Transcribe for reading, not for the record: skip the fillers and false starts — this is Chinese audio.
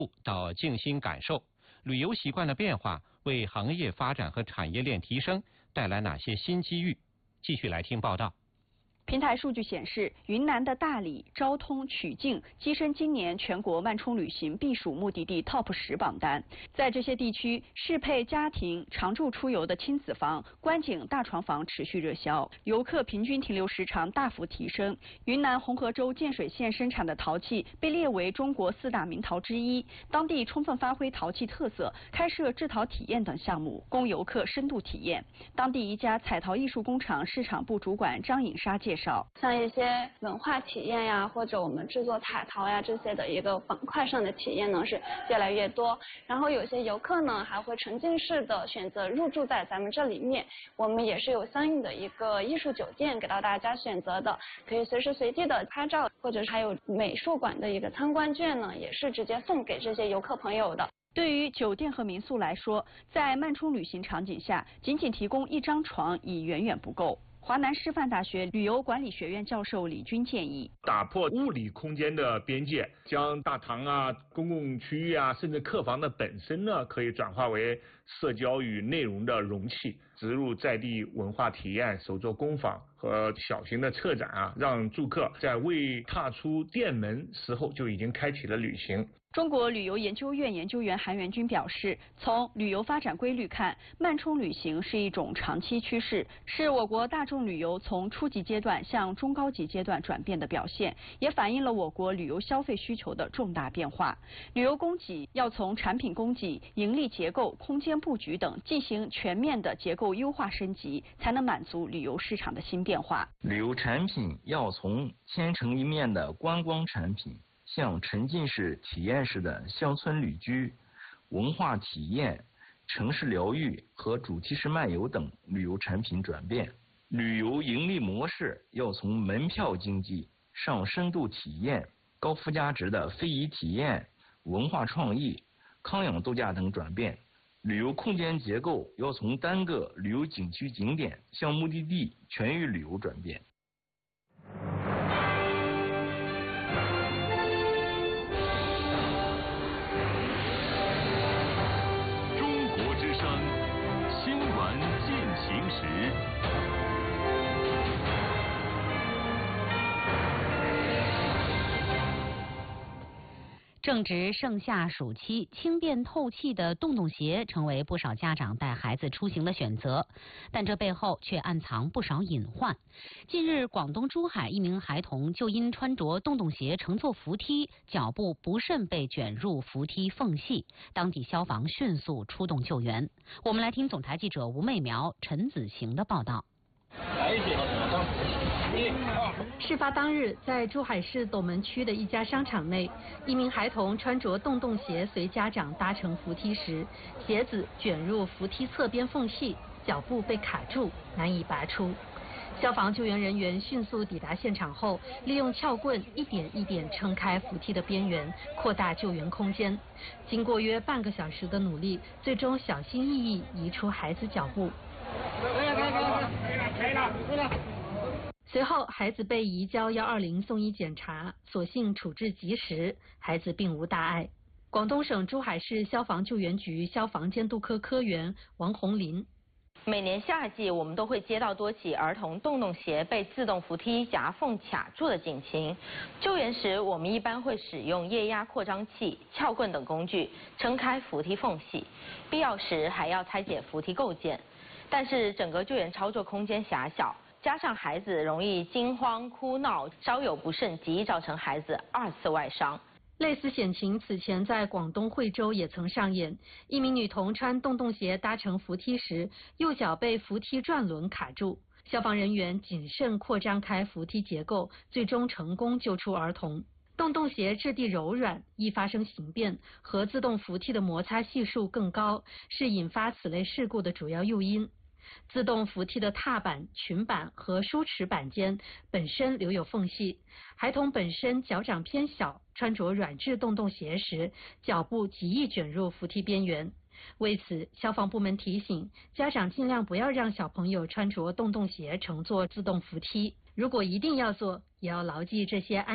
到静心感受，旅游习惯的变化为行业发展和产业链提升带来哪些新机遇？继续来听报道。 平台数据显示，云南的大理、昭通、曲靖跻身今年全国慢充旅行避暑目的地 TOP 10榜单。在这些地区，适配家庭常住出游的亲子房、观景大床房持续热销，游客平均停留时长大幅提升。云南红河州建水县生产的陶器被列为中国4大名陶之一，当地充分发挥陶器特色，开设制陶体验等项目，供游客深度体验。当地一家彩陶艺术工厂市场部主管张颖莎介绍。 像一些文化体验呀，或者我们制作彩陶呀这些的一个板块上的体验呢是越来越多。然后有些游客呢还会沉浸式的选择入住在咱们这里面，我们也是有相应的一个艺术酒店给到大家选择的，可以随时随地的拍照，或者是还有美术馆的一个参观券呢，也是直接送给这些游客朋友的。 对于酒店和民宿来说，在慢充旅行场景下，仅提供1张床已远远不够。华南师范大学旅游管理学院教授李军建议， 打破物理空间的边界，将大堂啊、公共区域啊，甚至客房的本身呢，可以转化为社交与内容的容器，植入在地文化体验、手作工坊和小型的策展啊，让住客在未踏出店门时候就已经开启了旅行。 中国旅游研究院研究员韩元军表示，从旅游发展规律看，慢充旅行是一种长期趋势，是我国大众旅游从初级阶段向中高级阶段转变的表现，也反映了我国旅游消费需求的重大变化。旅游供给要从产品供给、盈利结构、空间布局等进行全面的结构优化升级，才能满足旅游市场的新变化。 旅游产品要从千城一面的观光产品，向沉浸式、体验式的乡村旅居、文化体验、城市疗愈和主题式漫游等旅游产品转变。旅游盈利模式要从门票经济上深度体验、高附加值的非遗体验、文化创意、康养度假等转变。旅游空间结构要从单个旅游景区景点向目的地全域旅游转变。 新闻进行时。 正值盛夏暑期，轻便透气的洞洞鞋成为不少家长带孩子出行的选择，但这背后却暗藏不少隐患。近日，广东珠海一名孩童就因穿着洞洞鞋乘坐扶梯，脚部不慎被卷入扶梯缝隙，当地消防迅速出动救援。我们来听总台记者吴媚苗、陈子行的报道。 事发当日，在珠海市斗门区的一家商场内，一名孩童穿着洞洞鞋随家长搭乘扶梯时，鞋子卷入扶梯侧边缝隙，脚部被卡住，难以拔出。消防救援人员迅速抵达现场后，利用撬棍一点一点撑开扶梯的边缘，扩大救援空间。经过约半个小时的努力，最终小心翼翼移出孩子脚部。随后，孩子被移交120送医检查，所幸处置及时，孩子并无大碍。广东省珠海市消防救援局消防监督科科员王红林。 每年夏季，我们都会接到多起儿童洞洞鞋被自动扶梯夹缝卡住的警情。救援时，我们一般会使用液压扩张器、撬棍等工具撑开扶梯缝隙，必要时还要拆解扶梯构件。但是整个救援操作空间狭小，加上孩子容易惊慌哭闹，稍有不慎极易造成孩子2次外伤。 类似险情此前在广东惠州也曾上演，一名女童穿洞洞鞋搭乘扶梯时，右脚被扶梯转轮卡住，消防人员谨慎扩张开扶梯结构，最终成功救出儿童。洞洞鞋质地柔软，易发生形变，和自动扶梯的摩擦系数更高，是引发此类事故的主要诱因。自动扶梯的踏板、裙板和梳齿板间本身留有缝隙，孩童本身脚掌偏小，穿着软质洞洞鞋时，脚部极易卷入扶梯边缘。为此，消防部门提醒家长尽量不要让小朋友穿着洞洞鞋乘坐自动扶梯，如果一定要做，也要牢记这些